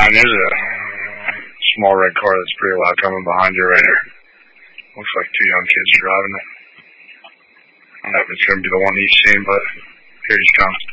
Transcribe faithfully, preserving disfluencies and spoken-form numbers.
nine, there's a small red car that's pretty loud coming behind you right here. Looks like two young kids driving it. I don't know if it's going to be the one he's seen, but here he comes.